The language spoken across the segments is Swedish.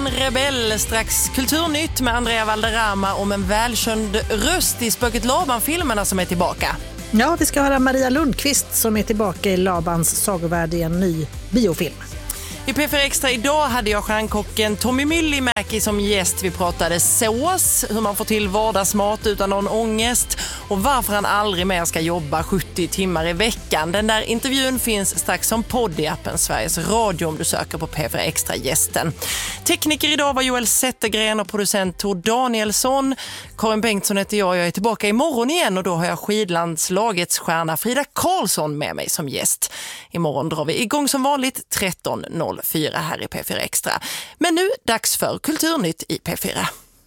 en rebell. Strax kulturnytt med Andrea Valderrama om en välkänd röst i Spöket Laban-filmerna som är tillbaka. Ja, vi ska höra Maria Lundqvist som är tillbaka i Labans sagovärld i en ny biofilm. I P4 Extra idag hade jag stjärnkocken Tommy Myllymäki som gäst. Vi pratade sås, hur man får till vardagsmat utan någon ångest och varför han aldrig mer ska jobba 70 timmar i veckan. Den där intervjun finns strax som podd i appen Sveriges Radio om du söker på P4 Extra gästen. Tekniker idag var Joel Zettergren och producent Tor Danielsson. Karin Bengtsson heter jag är tillbaka imorgon igen och då har jag skidlandslagets stjärna Frida Karlsson med mig som gäst. Imorgon drar vi igång som vanligt 13.04 här i P4 Extra. Men nu dags för Kulturnytt i P4.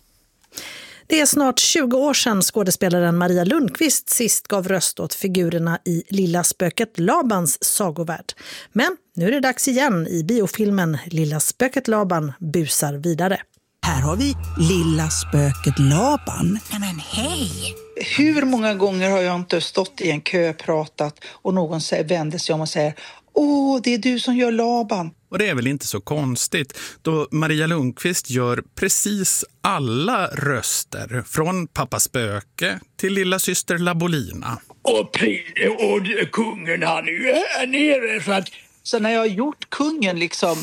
Det är snart 20 år sedan skådespelaren Maria Lundqvist sist gav röst åt figurerna i Lilla spöket Labans sagovärld. Men nu är det dags igen i biofilmen Lilla spöket Laban busar vidare. Här har vi Lilla spöket Laban. Men hej! Hur många gånger har jag inte stått i en kö och pratat och någon vänder sig om och säger åh, det är du som gör Laban. Och det är väl inte så konstigt då Maria Lundqvist gör precis alla röster från pappa Spöke till lilla syster Labolina. Och kungen han nu är nere så att... Så när jag har gjort kungen liksom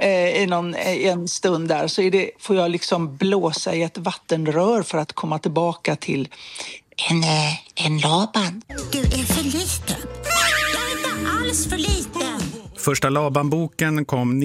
i en stund där så får jag liksom blåsa i ett vattenrör för att komma tillbaka till En Laban. Du är för liten. Jag är inte alls för liten. Första Laban-boken kom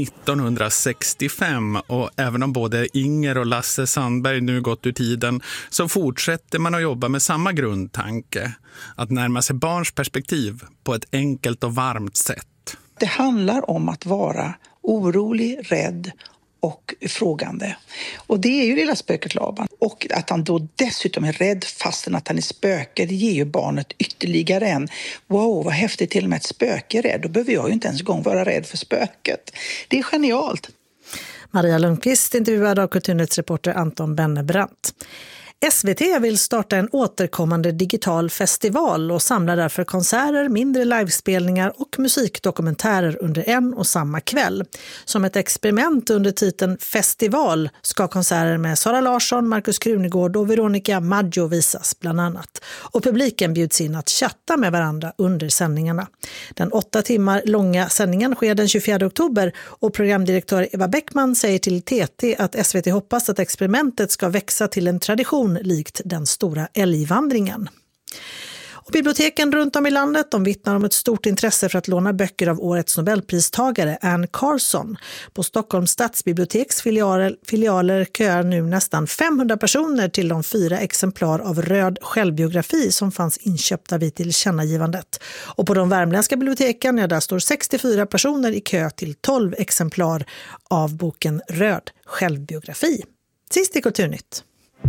1965 och även om både Inger och Lasse Sandberg nu gått ur tiden så fortsätter man att jobba med samma grundtanke. Att närma sig barns perspektiv på ett enkelt och varmt sätt. Det handlar om att vara orolig, rädd och frågande. Och det är ju lilla spöket Laban. Och att han då dessutom är rädd fastän att han är spöke, det ger ju barnet ytterligare en wow, vad häftigt, till och med ett spöke är rädd. Då behöver jag ju inte ens gång vara rädd för spöket. Det är genialt. Maria Lundqvist intervjuad av kulturnyttsreporter Anton Bennebrant. SVT vill starta en återkommande digital festival och samlar därför konserter, mindre livespelningar och musikdokumentärer under en och samma kväll. Som ett experiment under titeln Festival ska konserter med Sara Larsson, Markus Krunegård och Veronica Maggio visas bland annat. Och publiken bjuds in att chatta med varandra under sändningarna. Den 8 timmar långa sändningen sker den 24 oktober och programdirektör Eva Bäckman säger till TT att SVT hoppas att experimentet ska växa till en tradition likt den stora älgvandringen. Och biblioteken runt om i landet de vittnar om ett stort intresse för att låna böcker av årets Nobelpristagare Anne Carson. På Stockholms stadsbiblioteks filialer köar nu nästan 500 personer till de 4 exemplar av Röd självbiografi som fanns inköpta vid tillkännagivandet. Och på de värmländska biblioteken där står 64 personer i kö till 12 exemplar av boken Röd självbiografi. Sist i Kulturnytt.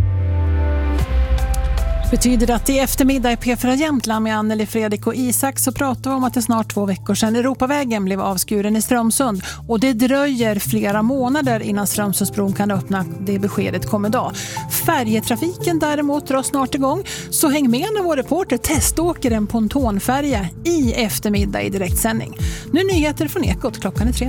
Betyder det att i eftermiddag i P4 Jämtland med Anneli, Fredrik och Isak så pratar vi om att det snart 2 veckor sedan Europavägen blev avskuren i Strömsund och det dröjer flera månader innan Strömsundsbron kan öppna. Det beskedet kommer idag. Färjetrafiken däremot drar snart igång så häng med när vår reporter teståker en pontonfärja i eftermiddag i direktsändning. Nu nyheter från Ekot, klockan är 3.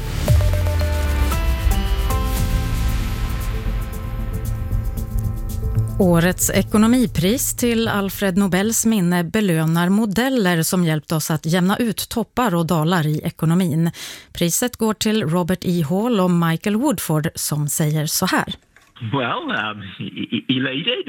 Årets ekonomipris till Alfred Nobels minne belönar modeller som hjälpt oss att jämna ut toppar och dalar i ekonomin. Priset går till Robert E. Hall och Michael Woodford som säger så här. Well, elated.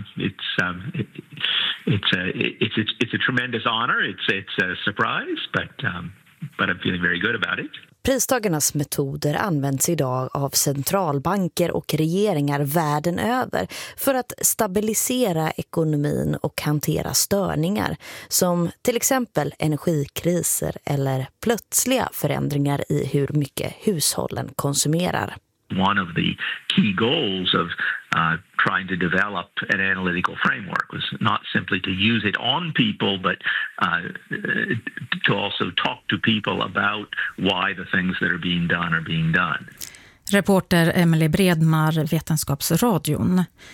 It's a tremendous honor. It's a surprise, but I'm feeling very good about it. Pristagarnas metoder används idag av centralbanker och regeringar världen över för att stabilisera ekonomin och hantera störningar som till exempel energikriser eller plötsliga förändringar i hur mycket hushållen konsumerar. One of the key goals of trying to develop an analytical framework was not simply to use it on people, but to also talk to people about why the things that are being done. Reporter Emily Bredmar, Vetenskapsradion.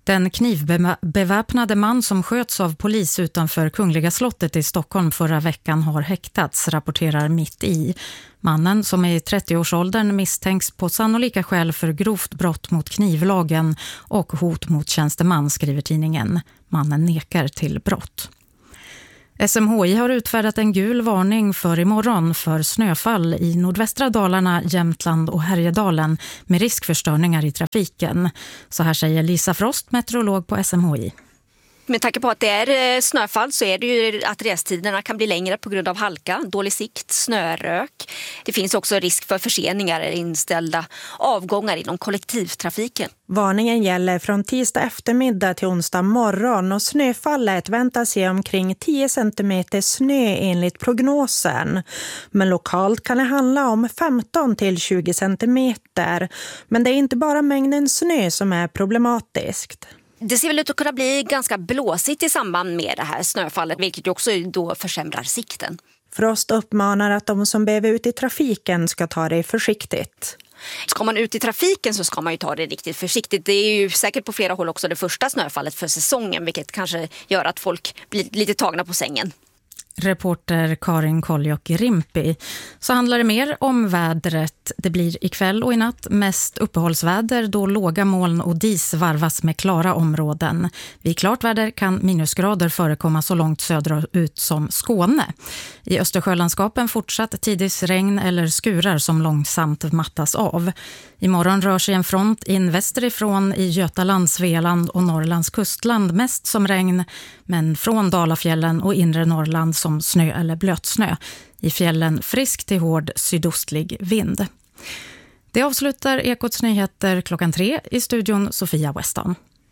Den knivbeväpnade man som sköts av polis utanför Kungliga slottet i Stockholm förra veckan har häktats, rapporterar Mitt i. Mannen, som är i 30-årsåldern, misstänks på sannolika skäl för grovt brott mot knivlagen och hot mot tjänsteman, skriver tidningen. Mannen nekar till brott. SMHI har utfärdat en gul varning för imorgon för snöfall i nordvästra Dalarna, Jämtland och Härjedalen med risk för störningar i trafiken. Så här säger Lisa Frost, meteorolog på SMHI. Med tanke på att det är snöfall så är det ju att restiderna kan bli längre på grund av halka, dålig sikt, snörök. Det finns också risk för förseningar eller inställda avgångar inom kollektivtrafiken. Varningen gäller från tisdag eftermiddag till onsdag morgon och snöfallet väntas ge omkring 10 cm snö enligt prognosen. Men lokalt kan det handla om 15 till 20 cm. Men det är inte bara mängden snö som är problematiskt. Det ser väl ut att kunna bli ganska blåsigt i samband med det här snöfallet, vilket ju också då försämrar sikten. Frost uppmanar att de som behöver ut i trafiken ska ta det försiktigt. Ska man ut i trafiken så ska man ju ta det riktigt försiktigt. Det är ju säkert på flera håll också det första snöfallet för säsongen, vilket kanske gör att folk blir lite tagna på sängen. Reporter Karin Koljoki-Rimpi. Så handlar det mer om vädret. Det blir ikväll och i natt mest uppehållsväder då låga moln och dis varvas med klara områden. Vid klart väder kan minusgrader förekomma så långt söderut som Skåne. I Östersjölandskapen fortsatt tidvis regn eller skurar som långsamt mattas av. Imorgon rör sig en front in västerifrån i Götaland, Svealand och Norrlands kustland mest som regn, men från Dalafjällen och inre Norrland som snö eller blötsnö. I fjällen frisk till hård sydostlig vind. Det avslutar Ekots nyheter 3:00 i studion Sofia Weston.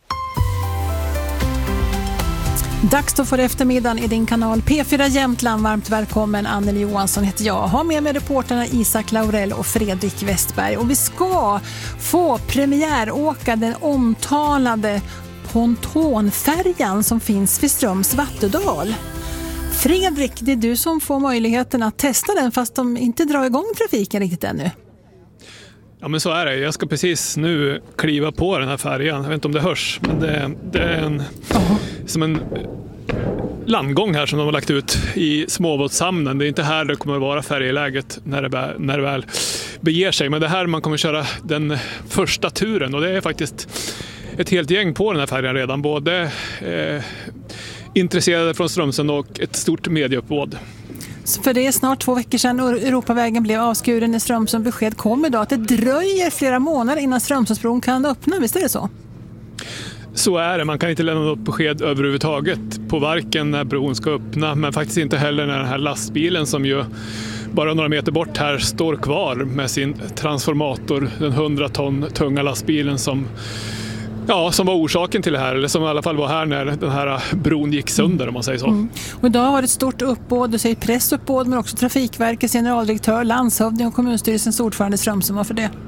Dags då för eftermiddagen i din kanal P4 Jämtland. Varmt välkommen, Anneli Johansson heter jag. Har med mig reporterna Isak Laurell och Fredrik Westberg. Och vi ska få premiäråka den omtalade pontonfärjan som finns vid Ströms Vattudal. Fredrik, det är du som får möjligheten att testa den fast de inte drar igång trafiken riktigt ännu. Ja, men så är det. Jag ska precis nu kliva på den här färjan. Jag vet inte om det hörs, men det är som en landgång här som de har lagt ut i småbåtshamnen. Det är inte här det kommer att vara färjeläget när det väl beger sig. Men det är här man kommer köra den första turen och det är faktiskt ett helt gäng på den här färjan redan. Både intresserade från Strömsund och ett stort medieuppbåd. För det är snart 2 veckor sedan Europavägen blev avskuren i Strömsund. Besked kom idag att det dröjer flera månader innan Strömsundsbron kan öppna. Visst är det så? Så är det. Man kan inte lämna något besked överhuvudtaget på varken när bron ska öppna, men faktiskt inte heller när den här lastbilen som ju bara några meter bort här står kvar med sin transformator, den 100 ton tunga lastbilen som var orsaken till det här, eller som i alla fall var här när den här bron gick sönder, om man säger så. Mm. Och idag har det ett stort uppbåd, du säger pressuppbåd, men också Trafikverkets generaldirektör, landshövding och kommunstyrelsens ordförande Strömsund. Varför det?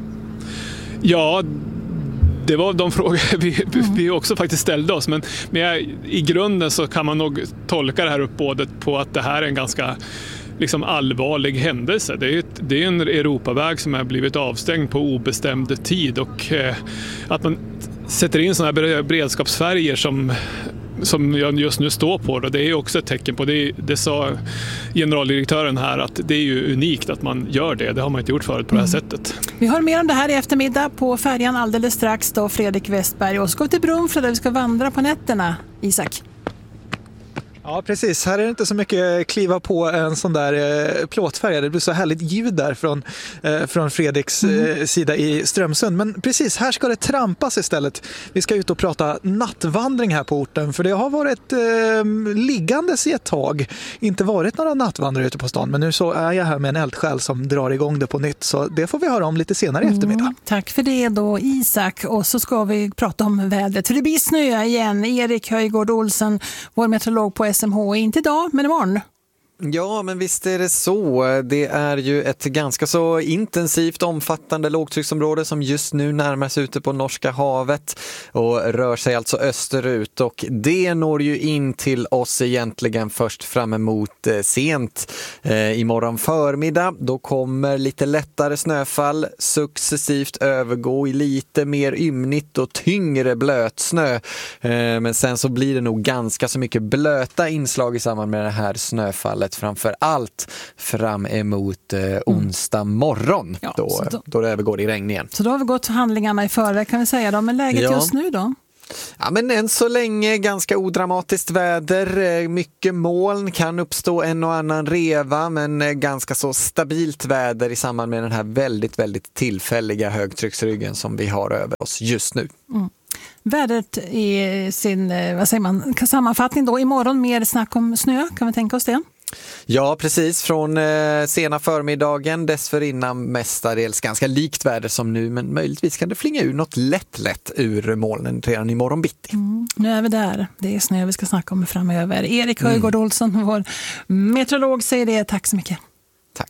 Ja, det var de frågor vi också faktiskt ställde oss, men i grunden så kan man nog tolka det här uppbådet på att det här är en ganska allvarlig händelse. Det är en Europaväg som har blivit avstängd på obestämd tid och att man sätter in sådana här beredskapsfärger som jag just nu står på, och det är också ett tecken på det sa generaldirektören här, att det är ju unikt att man gör det. Det har man inte gjort förut på det här sättet. Vi hör mer om det här i eftermiddag på färjan alldeles strax då, Fredrik Westberg. Och ska vi till Brunflo där vi ska vandra på nätterna, Isak. Ja, precis. Här är det inte så mycket kliva på en sån där plåtfärja. Det blir så härligt ljud där från Fredriks sida i Strömsund. Men precis, här ska det trampas istället. Vi ska ut och prata nattvandring här på orten. För det har varit liggandes i ett tag. Inte varit några nattvandrare ute på stan. Men nu så är jag här med en eldsjäl som drar igång det på nytt. Så det får vi höra om lite senare i eftermiddag. Tack för det då, Isak. Och så ska vi prata om vädret. För det blir snö igen. Erik Höjgård Olsen, vår meteorolog på SMHI, inte idag men imorgon. Ja, men visst är det så. Det är ju ett ganska så intensivt omfattande lågtrycksområde som just nu närmar sig ute på Norska havet och rör sig alltså österut, och det når ju in till oss egentligen först fram emot sent imorgon förmiddag. Då kommer lite lättare snöfall successivt övergå i lite mer ymnigt och tyngre blötsnö. Men sen så blir det nog ganska så mycket blöta inslag i samband med det här snöfallet, framför allt fram emot onsdag morgon, då det övergår i regn igen. Så då har vi gått handlingarna i förväg, kan vi säga då. Men läget just nu då? Ja, men än så länge ganska odramatiskt väder, mycket moln, kan uppstå en och annan reva, men ganska så stabilt väder i samband med den här väldigt, väldigt tillfälliga högtrycksryggen som vi har över oss just nu. Vädret i sin sammanfattning då, imorgon mer snack om snö, kan vi tänka oss det? Ja, precis. Från sena förmiddagen, dessförinnan mestadels ganska likt väder som nu, men möjligtvis kan det flinga ur något lätt ur molnen redan imorgon bitti. Nu är vi där. Det är snö vi ska snacka om framöver. Erik Höjgård Olsson, vår meteorolog, säger det. Tack så mycket.